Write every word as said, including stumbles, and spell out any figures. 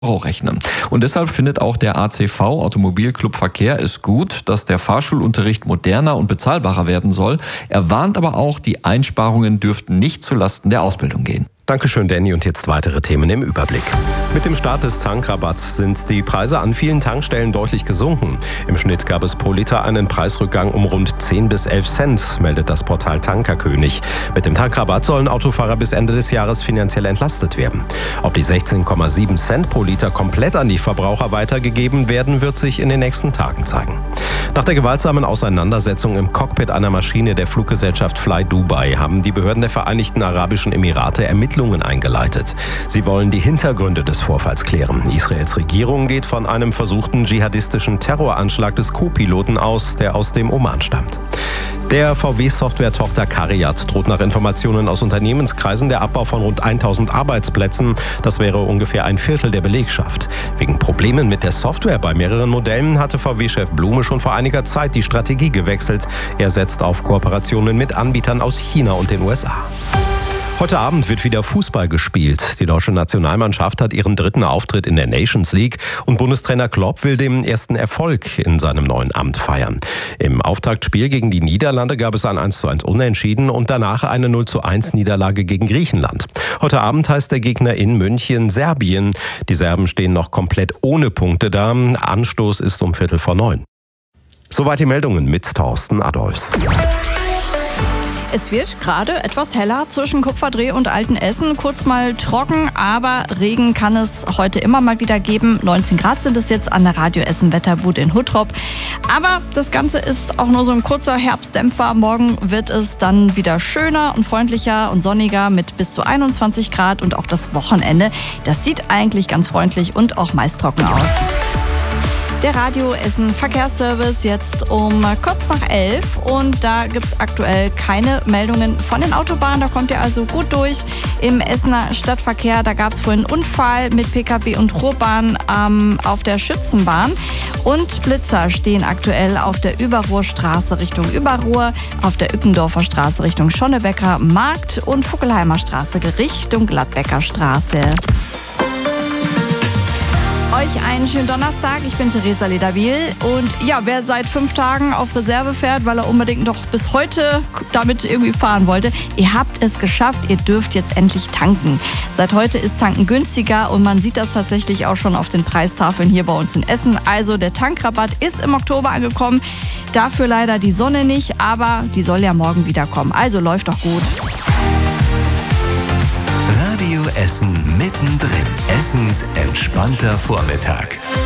Euro rechnen. Und deshalb findet auch der A C V, Automobilclub Verkehr, es gut, dass der Fahrschulunterricht moderner und bezahlbarer werden soll. Er warnt aber auch, die Einsparungen dürften nicht zulasten der Ausbildung gehen. Dankeschön, Danny. Und jetzt weitere Themen im Überblick. Mit dem Start des Tankrabatts sind die Preise an vielen Tankstellen deutlich gesunken. Im Schnitt gab es pro Liter einen Preisrückgang um rund zehn bis elf Cent, meldet das Portal Tankerkönig. Mit dem Tankrabatt sollen Autofahrer bis Ende des Jahres finanziell entlastet werden. Ob die sechzehn Komma sieben Cent pro Liter komplett an die Verbraucher weitergegeben werden, wird sich in den nächsten Tagen zeigen. Nach der gewaltsamen Auseinandersetzung im Cockpit einer Maschine der Fluggesellschaft Fly Dubai haben die Behörden der Vereinigten Arabischen Emirate Ermittlungen eingeleitet. Sie wollen die Hintergründe des Vorfalls klären. Israels Regierung geht von einem versuchten dschihadistischen Terroranschlag des Co-Piloten aus, der aus dem Oman stammt. Der V W-Software-Tochter CARIAD droht nach Informationen aus Unternehmenskreisen der Abbau von rund tausend Arbeitsplätzen. Das wäre ungefähr ein Viertel der Belegschaft. Wegen Problemen mit der Software bei mehreren Modellen hatte V W-Chef Blume schon vor einiger Zeit die Strategie gewechselt. Er setzt auf Kooperationen mit Anbietern aus China und den U S A. Heute Abend wird wieder Fußball gespielt. Die deutsche Nationalmannschaft hat ihren dritten Auftritt in der Nations League und Bundestrainer Klopp will den ersten Erfolg in seinem neuen Amt feiern. Im Auftaktspiel gegen die Niederlande gab es ein eins zu eins Unentschieden und danach eine null zu eins Niederlage gegen Griechenland. Heute Abend heißt der Gegner in München Serbien. Die Serben stehen noch komplett ohne Punkte da. Anstoß ist um Viertel vor neun. Soweit die Meldungen mit Thorsten Adolfs. Es wird gerade etwas heller zwischen Kupferdreh und Altenessen. Kurz mal trocken, aber Regen kann es heute immer mal wieder geben. neunzehn Grad sind es jetzt an der Radio Essen Wetterbude in Huttrop. Aber das Ganze ist auch nur so ein kurzer Herbstdämpfer. Morgen wird es dann wieder schöner und freundlicher und sonniger mit bis zu einundzwanzig Grad. Und auch das Wochenende, das sieht eigentlich ganz freundlich und auch meist trocken aus. Der Radio Essen Verkehrsservice jetzt um kurz nach elf und da gibt es aktuell keine Meldungen von den Autobahnen. Da kommt ihr also gut durch. Im Essener Stadtverkehr, da gab es vorhin einen Unfall mit P K W und Ruhrbahn ähm, auf der Schützenbahn. Und Blitzer stehen aktuell auf der Überruhrstraße Richtung Überruhr, auf der Ückendorfer Straße Richtung Schonnebecker Markt und Fuckelheimer Straße Richtung Gladbecker Straße. Euch einen schönen Donnerstag. Ich bin Theresa Lederwiel und ja, wer seit fünf Tagen auf Reserve fährt, weil er unbedingt noch bis heute damit irgendwie fahren wollte, ihr habt es geschafft, ihr dürft jetzt endlich tanken. Seit heute ist Tanken günstiger und man sieht das tatsächlich auch schon auf den Preistafeln hier bei uns in Essen. Also der Tankrabatt ist im Oktober angekommen, dafür leider die Sonne nicht, aber die soll ja morgen wieder kommen. Also läuft doch gut. Radio Essen mittendrin. Essens entspannter Vormittag.